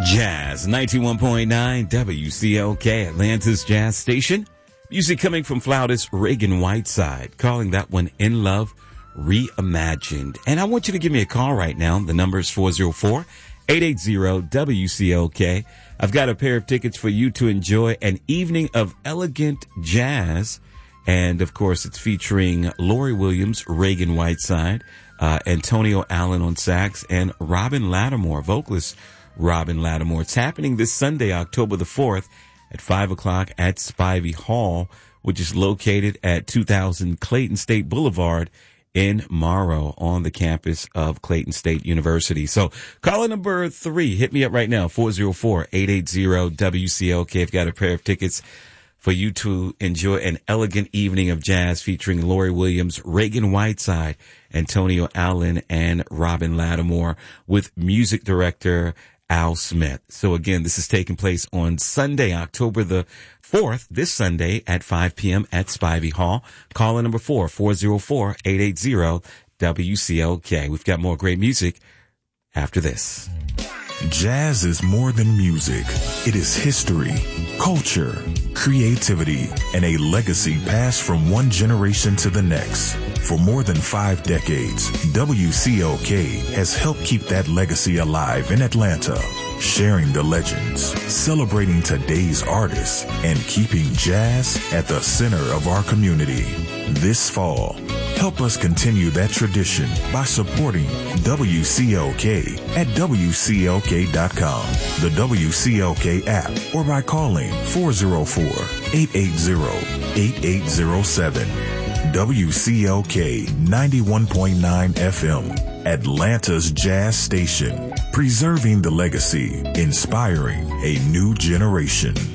Jazz 91.9 WCLK, Atlanta's Jazz Station. Music coming from flautist Reagan Whiteside, calling that one In Love Reimagined. And I want you to give me a call right now. The number is 404-880-WCLK. I've got a pair of tickets for you to enjoy an evening of elegant jazz. And of course, it's featuring Lori Williams, Reagan Whiteside, Antonio Allen on sax, and Robin Lattimore, vocalist Robin Lattimore. It's happening this Sunday, October the 4th at 5 o'clock at Spivey Hall, which is located at 2000 Clayton State Boulevard in Morrow on the campus of Clayton State University. So caller number 3, hit me up right now, 404-880-WCLK. I've got a pair of tickets for you to enjoy an elegant evening of jazz featuring Lori Williams, Reagan Whiteside, Antonio Allen, and Robin Lattimore with music director Al Smith. So again, this is taking place on Sunday, October the 4th, this Sunday at 5 p.m. at Spivey Hall. Caller number 4-404-880-WCLK. We've got more great music after this. Jazz is more than music. It is history, culture, creativity, and a legacy passed from one generation to the next. For more than 5 decades, WCLK has helped keep that legacy alive in Atlanta, sharing the legends, celebrating today's artists, and keeping jazz at the center of our community. This fall, help us continue that tradition by supporting WCLK at WCLK.com, the WCLK app, or by calling 404-880-8807. WCLK 91.9 FM, Atlanta's Jazz Station, preserving the legacy, inspiring a new generation.